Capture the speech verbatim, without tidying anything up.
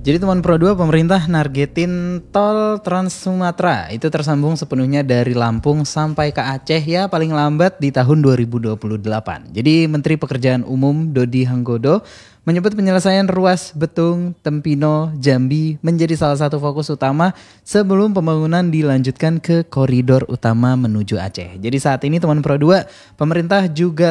Jadi teman Pro dua, pemerintah nargetin tol Trans Sumatera itu tersambung sepenuhnya dari Lampung sampai ke Aceh ya paling lambat di tahun dua ribu dua puluh delapan. Jadi Menteri Pekerjaan Umum Dodi Hanggodo menyebut penyelesaian ruas Betung, Tempino, Jambi menjadi salah satu fokus utama sebelum pembangunan dilanjutkan ke koridor utama menuju Aceh. Jadi saat ini teman Pro dua, pemerintah juga